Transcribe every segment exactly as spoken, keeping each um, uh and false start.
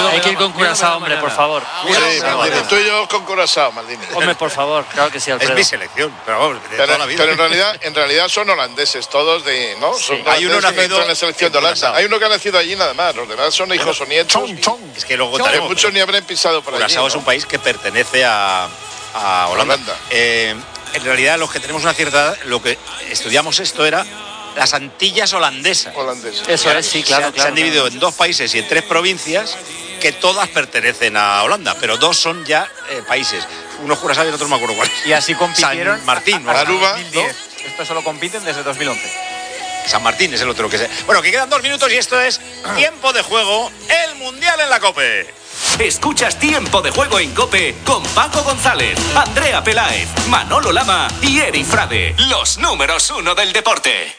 Miedo Hay que ir con Curazao, hombre, por favor. Sí, Maldini, tú y yo con Curazao, Maldini. Hombre, por favor, claro que sí, Alfredo. Es mi selección, pero vamos, de pero, toda la vida. pero en realidad, en realidad son holandeses todos, de, ¿no? Sí. Son Hay uno nacido en la selección de Holanda. Hay uno que ha nacido allí nada más, los demás son hijos o nietos. Chon, chon. Es que luego Que tenemos, muchos ni habrán pisado por allí. Curazao ¿no? es un país que pertenece a, a Holanda. Holanda. Eh, en realidad, los que tenemos una cierta edad, lo que estudiamos esto era las Antillas holandesas. Holandeses. Eso es, sí, claro. se, claro, se han dividido claro. en dos países y en tres provincias que todas pertenecen a Holanda, pero dos son ya eh, países. Uno es Curazao y el otro no me acuerdo cuál. Y así compitieron San Martín, ¿no? hasta Aruba, dos mil diez. Esto solo compiten desde dos mil once. San Martín es el otro que se... Bueno, que quedan dos minutos y esto es Tiempo de Juego, el Mundial en la COPE. Escuchas Tiempo de Juego en COPE con Paco González, Andrea Peláez, Manolo Lama y Eri Frade, los números uno del deporte.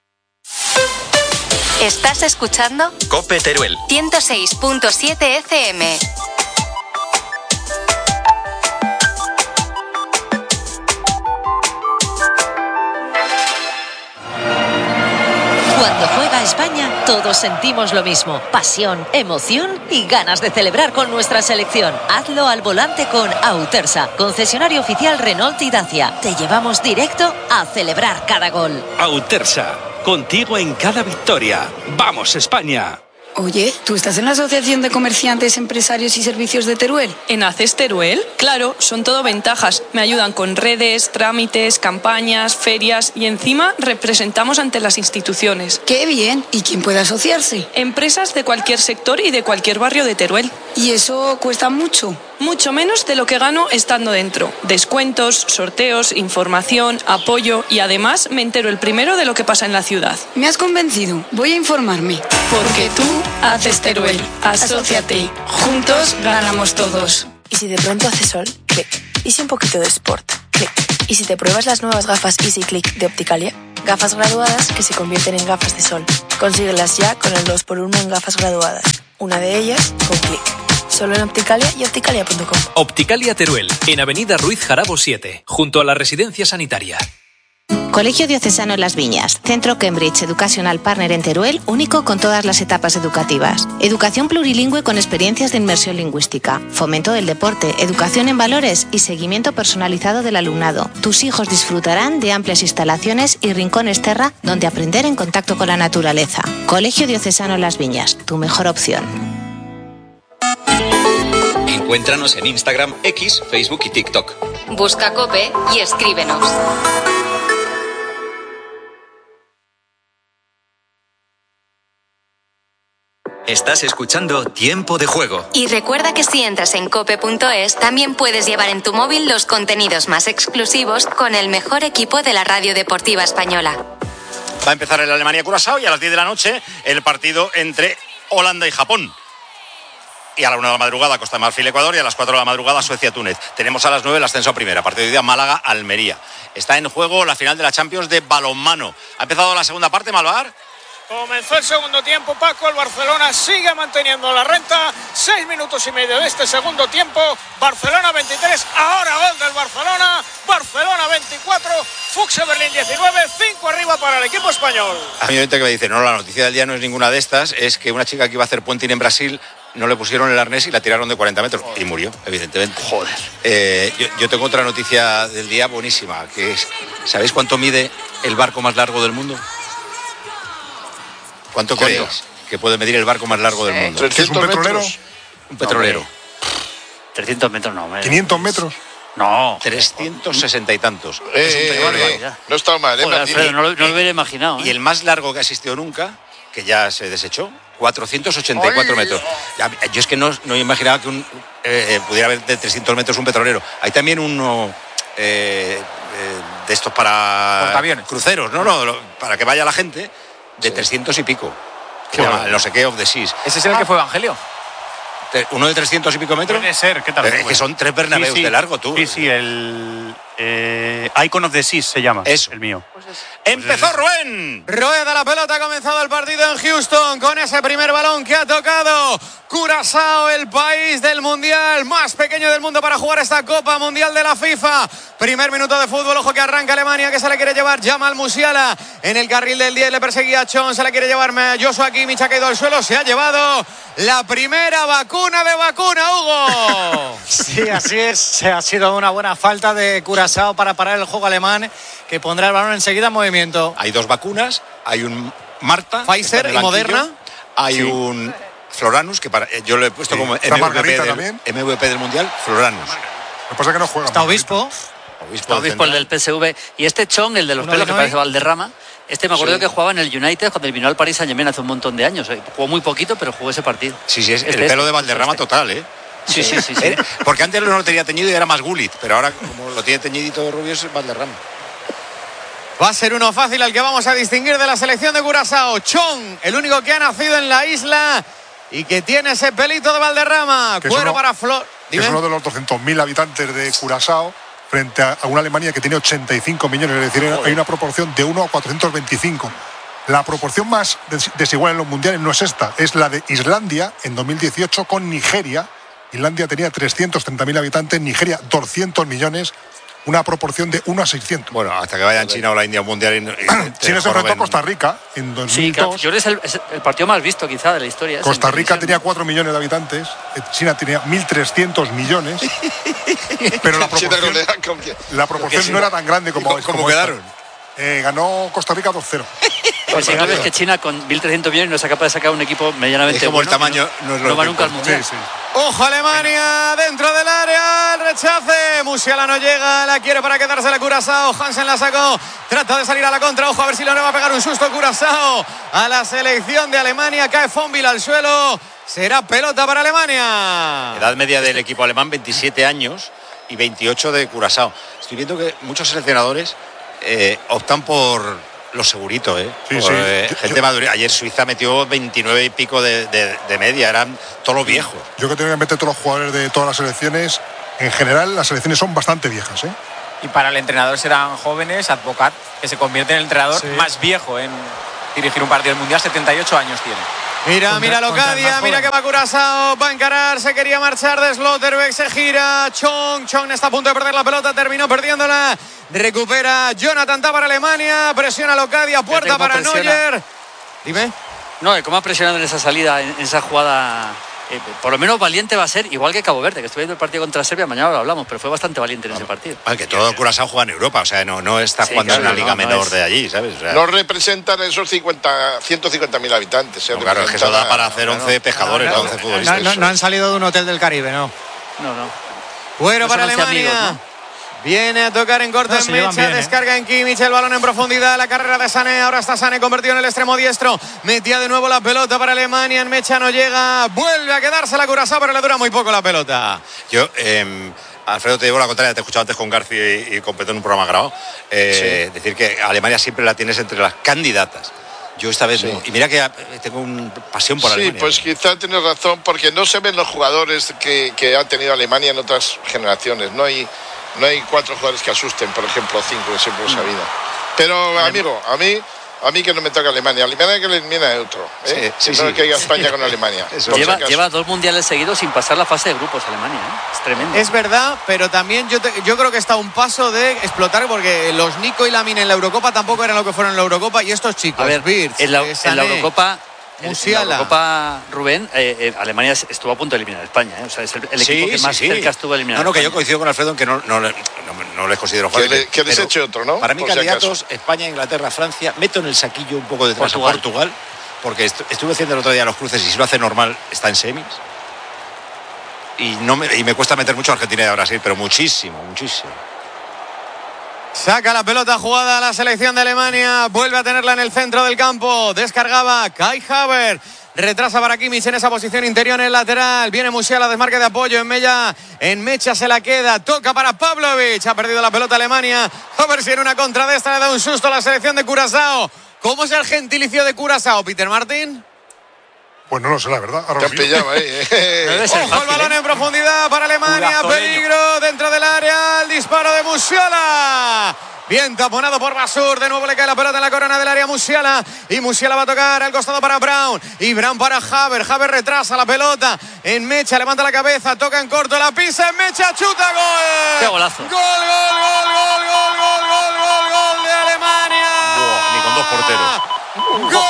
¿Estás escuchando? COPE Teruel ciento seis punto siete F M. Cuando juega España, todos sentimos lo mismo: pasión, emoción y ganas de celebrar con nuestra selección. Hazlo al volante con Autersa, concesionario oficial Renault y Dacia. Te llevamos directo a celebrar cada gol. Autersa, contigo en cada victoria. ¡Vamos, España! Oye, ¿tú estás en la Asociación de Comerciantes, Empresarios y Servicios de Teruel? ¿En ACES Teruel? Claro, son todo ventajas. Me ayudan con redes, trámites, campañas, ferias y encima representamos ante las instituciones. ¡Qué bien! ¿Y quién puede asociarse? Empresas de cualquier sector y de cualquier barrio de Teruel. ¿Y eso cuesta mucho? Mucho menos de lo que gano estando dentro. Descuentos, sorteos, información, apoyo y además me entero el primero de lo que pasa en la ciudad. Me has convencido. Voy a informarme. Porque tú haces Teruel. Asóciate. Juntos ganamos todos. ¿Y si de pronto hace sol? Clic. ¿Y si un poquito de sport? Clic. ¿Y si te pruebas las nuevas gafas Easy Click de Opticalia? Gafas graduadas que se convierten en gafas de sol. Consíguelas ya con el dos por uno en gafas graduadas. Una de ellas con Clic. Solo en Opticalia y opticalia punto com. Opticalia Teruel, en Avenida Ruiz Jarabo siete, junto a la residencia sanitaria. Colegio Diocesano Las Viñas, Centro Cambridge Educational Partner en Teruel, único con todas las etapas educativas. Educación plurilingüe con experiencias de inmersión lingüística, fomento del deporte, educación en valores y seguimiento personalizado del alumnado. Tus hijos disfrutarán de amplias instalaciones y rincones terra donde aprender en contacto con la naturaleza. Colegio Diocesano Las Viñas, tu mejor opción. Encuéntranos en Instagram, X, Facebook y TikTok. Busca COPE y escríbenos. Estás escuchando Tiempo de Juego. Y recuerda que si entras en cope punto es, también puedes llevar en tu móvil los contenidos más exclusivos con el mejor equipo de la radio deportiva española. Va a empezar el Alemania-Curazao y a las diez de la noche el partido entre Holanda y Japón. Y a la una de la madrugada Costa de Marfil-Ecuador y a las cuatro de la madrugada Suecia-Túnez. Tenemos a las nueve el ascenso a primera, partido de día Málaga-Almería. Está en juego la final de la Champions de balonmano. Ha empezado la segunda parte, Malvar. Comenzó el segundo tiempo, Paco. El Barcelona sigue manteniendo la renta. Seis minutos y medio de este segundo tiempo. Barcelona veintitrés, ahora gol del Barcelona. Barcelona veinticuatro, Fuxe Berlín diecinueve, cinco arriba para el equipo español. A mí me que me dice, no, la noticia del día no es ninguna de estas, es que una chica que iba a hacer puenting en Brasil no le pusieron el arnés y la tiraron de cuarenta metros. Joder. Y murió, evidentemente. Joder. Eh, yo, yo tengo otra noticia del día buenísima, que es, ¿sabéis cuánto mide el barco más largo del mundo? ¿Cuánto Creo. creéis que puede medir el barco más largo del mundo? ¿Es un petrolero? Un petrolero. No, trescientos metros no, hombre. ¿quinientos metros? No. trescientos sesenta y tantos. Eh, es un eh, petrolero. eh, no está mal, ¿eh? Joder, Alfredo, no, lo, no lo hubiera imaginado. ¿eh? Y el más largo que ha existido nunca, que ya se desechó, cuatrocientos ochenta y cuatro metros. Ya, yo es que no, no imaginaba que un, eh, pudiera haber de trescientos metros un petrolero. Hay también uno eh, eh, de estos para Portaaviones. Cruceros, no, no, lo- para que vaya la gente, de Sí. trescientos y pico. Qué Se llama bueno. no sé qué of the seas. Ese es el que fue Evangelio. Te- Uno de trescientos y pico metros. Puede ser, ¿qué tal? Eh, es que son tres Bernabéus Sí, sí. de largo, tú. Sí, sí, el, Eh, Icon of the Seas se llama. Eso. El mío. ¡Empezó Rubén! Rueda la pelota, ha comenzado el partido en Houston con ese primer balón que ha tocado Curazao, el país del mundial más pequeño del mundo para jugar esta Copa Mundial de la FIFA. Primer minuto de fútbol, ojo que arranca Alemania, que se la quiere llevar Jamal Musiala en el carril del diez, le perseguía a Chon, se la quiere llevar Joshua Kimmich, ha caído al suelo, se ha llevado la primera vacuna de vacuna, Hugo. Sí, así es, ha sido una buena falta de Curazao para parar el juego alemán, que pondrá el balón enseguida en movimiento. Hay dos vacunas, hay un Marta, Pfizer y Moderna. Hay sí. un Floranus, que para, yo lo he puesto sí. como M V P del, M V P del Mundial, Floranus. Lo que pasa es que no juega. Está Obispo. Obispo, Está Obispo el del P S V. Y este Chong, el de los Uno pelos, que parece Valderrama, este me acuerdo sí. que jugaba en el United cuando vino al Paris Saint-Germain hace un montón de años. Jugó muy poquito, pero jugó ese partido. Sí, sí, es este el pelo este, de Valderrama este. total, ¿eh? Sí, sí, sí. sí. ¿Eh? Porque antes no lo tenía teñido y era más Gullit, pero ahora como lo tiene teñidito rubio es Valderrama. Va a ser uno fácil al que vamos a distinguir de la selección de Curazao. Chong, el único que ha nacido en la isla y que tiene ese pelito de Valderrama. Que Cuero uno, para Flor. Que es uno de los doscientos mil habitantes de Curazao frente a una Alemania que tiene ochenta y cinco millones. Es decir, hay una proporción de uno a cuatrocientos veinticinco. La proporción más desigual en los mundiales no es esta, es la de Islandia en dos mil dieciocho con Nigeria. Islandia tenía trescientos treinta mil habitantes, Nigeria doscientos millones. Una proporción de uno a seiscientos. Bueno, hasta que vayan China o la India al mundial. Y, y China se enfrentó a Costa Rica en dos mil dos. Sí, claro, yo creo que es el, es el partido más visto quizá de la historia. Costa Rica tenía cuatro millones de habitantes, China tenía mil trescientos millones, pero la proporción, la proporción no era tan grande como, como, como quedaron. Eh, ganó Costa Rica dos cero. Pues si es que China con mil trescientos millones no es capaz de sacar un equipo medianamente es como bueno. El tamaño no, no, es lo no va nunca al mundial. Sí, sí. Ojo Alemania dentro del área, el rechace. Musiala no llega, la quiere para quedarse la Curazao. Hansen la sacó, trata de salir a la contra. Ojo a ver si le va a pegar un susto Curazao a la selección de Alemania. Cae Fonville al suelo. Será pelota para Alemania. Edad media del equipo alemán, veintisiete años y veintiocho de Curazao. Estoy viendo que muchos seleccionadores eh, optan por lo segurito, ¿eh? Sí, por, sí. eh gente madura. Ayer Suiza metió veintinueve y pico de, de, de media, eran todos los viejos. Yo creo que tengo en mente todos los jugadores de todas las selecciones. En general, las selecciones son bastante viejas, ¿eh? Y para el entrenador serán jóvenes, Advocat, que se convierte en el entrenador sí. más viejo en dirigir un partido del mundial, setenta y ocho años tiene. Mira, Contra, mira Locadia, mira que va Curazao, va a encarar, se quería marchar de Slotterbeck, se gira, Chong, Chong está a punto de perder la pelota, terminó perdiéndola, recupera Jonathan Tah para Alemania, presiona Locadia, puerta para Neuer. Dime. No, cómo ha presionado en esa salida, en esa jugada, eh, por lo menos valiente va a ser, igual que Cabo Verde, que estuve viendo el partido contra Serbia, mañana lo hablamos, pero fue bastante valiente en ese partido. Vale, que todo Curazao juega en Europa, o sea, no, no está sí, jugando claro, en una liga no, no menor es... de allí, ¿sabes? O sea, no representan esos cincuenta, ciento cincuenta mil habitantes. No, claro, es que eso da para hacer once pescadores, no, no, once futbolistas. No, no, no han salido de un hotel del Caribe, ¿no? No, no. Bueno, no para Alemania. Amigos, ¿no? Viene a tocar en corto no, en Mecha, bien, descarga ¿eh? en Kimmich, el balón en profundidad, la carrera de Sané, ahora está Sané convertido en el extremo diestro, metía de nuevo la pelota para Alemania, en Mecha no llega, vuelve a quedarse la Curazao, pero le dura muy poco la pelota. Yo, eh, Alfredo, te digo la contraria, te he escuchado antes con García y, y con Petón en un programa grabado, eh, sí. decir que Alemania siempre la tienes entre las candidatas. Yo esta vez sí. no. Y mira que tengo una pasión por sí, Alemania. Sí, pues quizá tienes razón, porque no se ven los jugadores que, que ha tenido Alemania en otras generaciones. No hay, no hay cuatro jugadores que asusten, por ejemplo, cinco que siempre los ha habido. Pero, amigo, a mí, a mí que no me toca Alemania. Alemania que le elimina a otro. ¿eh? Sí, sí, no sí. que haya España con Alemania. lleva, si lleva dos mundiales seguidos sin pasar la fase de grupos Alemania. ¿eh? Es tremendo. Es verdad, pero también yo, te, yo creo que está a un paso de explotar, porque los Nico y Lamine en la Eurocopa tampoco eran lo que fueron en la Eurocopa, y estos chicos. A ver, Wirtz, en, la, eh, Sané, en la Eurocopa... Musiala. En la Eurocopa, Rubén, eh, eh, Alemania estuvo a punto de eliminar a España. ¿eh? O sea, es el, el sí, equipo que sí, más sí. cerca estuvo de eliminar. No, no, que yo España. coincido con Alfredo en que no, no, no, no les considero jugadores. Que, le, que les eche otro, ¿no? Para mí, por candidatos, si España, Inglaterra, Francia. Meto en el saquillo un poco detrás Portugal. a Portugal, porque est estuve haciendo el otro día los cruces y si lo hace normal está en semis. Y, no me, y me cuesta meter mucho a Argentina y a Brasil, pero muchísimo, muchísimo. Saca la pelota jugada a la selección de Alemania, vuelve a tenerla en el centro del campo, descargaba Kai Havertz, retrasa para Kimmich en esa posición interior en el lateral, viene Musiala, desmarque de apoyo en Mella, en Mecha se la queda, toca para Pavlovic, ha perdido la pelota Alemania, a ver si en una contra de esta le da un susto a la selección de Curazao. ¿Cómo es el gentilicio de Curazao, Peter Martin? Pues no lo sé, la verdad. Ahora te han pillado ahí. Eh. Ojo, fácil, el balón eh. en profundidad para Alemania. Peligro dentro del área. El disparo de Musiala. Bien taponado por Basur. De nuevo le cae la pelota en la corona del área Musiala. Y Musiala va a tocar al costado para Brown. Y Brown para Haver. Haver retrasa la pelota. En Mecha levanta la cabeza. Toca en corto. La pisa en Mecha. Chuta. Gol. ¡Qué golazo! Gol, gol, gol, gol, gol, gol, gol, gol, gol de Alemania. Buah, ni con dos porteros. ¡Gol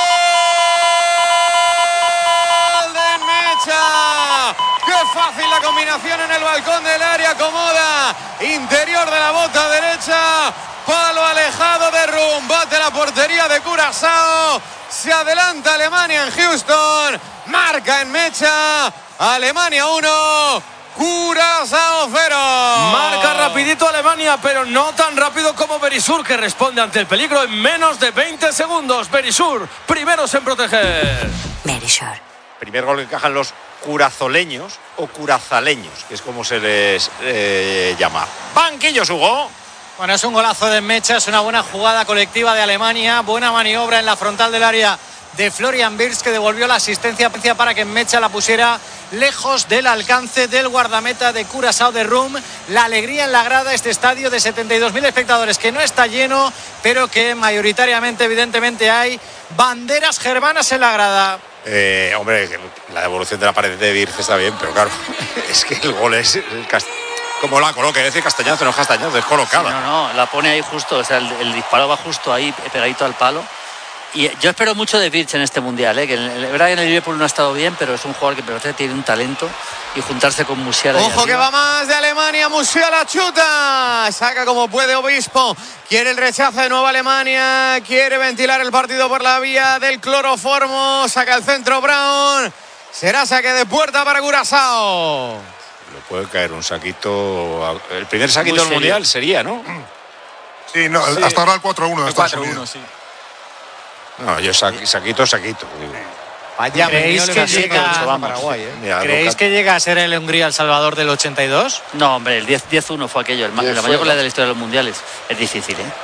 de Mecha! ¡Qué fácil la combinación en el balcón del área! Acomoda. Interior de la bota derecha. Palo alejado de Rum, bate la portería de Curazao, se adelanta Alemania en Houston, marca en Mecha, Alemania uno, Curazao cero. Marca rapidito Alemania, pero no tan rápido como Berisur, que responde ante el peligro en menos de veinte segundos. Berisur, primeros en proteger. Berisur. Primer gol que encajan los curazoleños o curazaleños, que es como se les eh, llama. Banquillos, Hugo. Bueno, es un golazo de Mecha, es una buena jugada colectiva de Alemania, buena maniobra en la frontal del área de Florian Wirtz, que devolvió la asistencia para que Mecha la pusiera lejos del alcance del guardameta de Curazao de Rum. La alegría en la grada, este estadio de setenta y dos mil espectadores que no está lleno, pero que mayoritariamente, evidentemente, hay banderas germanas en la grada. Eh, hombre, la devolución de la pared de Wirtz está bien, pero claro, es que el gol es el cast... como la coloque, es decir, Castañazo, no es Castañazo, es colocada. Sí, no, no, la pone ahí justo, o sea, el, el disparo va justo ahí, pegadito al palo. Y yo espero mucho de Wirtz en este mundial, ¿eh? Que el, el, verdad que en el Liverpool no ha estado bien, pero es un jugador que parece que tiene un talento, y juntarse con Musiala. Ojo que va más de Alemania, Musiala chuta, saca como puede Obispo, quiere el rechazo de nuevo Alemania, quiere ventilar el partido por la vía del cloroformo, saca el centro Brown, será saque de puerta para Curazao. Le puede caer un saquito, el primer saquito del mundial sería, ¿no? Sí, no, sí. Hasta ahora el cuatro uno de Estados Unidos. sí. No, yo saquito, saquito. Vaya, ¿creéis que llega a Paraguay, eh? Mira, ¿creéis Luca... que llega a ser el Hungría El Salvador del ochenta y dos? No, hombre, el diez uno fue aquello, el, la mayor goleada de la historia de los mundiales. Es difícil, ¿eh?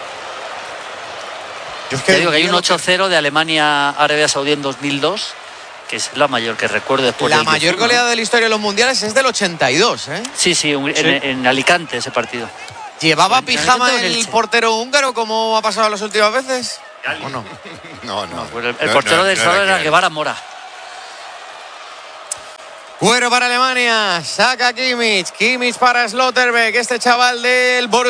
Yo es que Te digo que hay un ocho cero de Alemania Arabia Saudí en dos mil dos, que es la mayor que recuerdo después la del mayor goleada de la historia de los mundiales es del ochenta y dos, ¿eh? Sí, sí, en, sí. en, en Alicante ese partido. ¿Llevaba pijama el, el portero húngaro como ha pasado las últimas veces? ¿O no? No, no. no pues el, el no, portero no, del Salvador no era Guevara Mora. Cuero para Alemania, saca Kimmich, Kimmich para Slotterbeck, este chaval del Borussia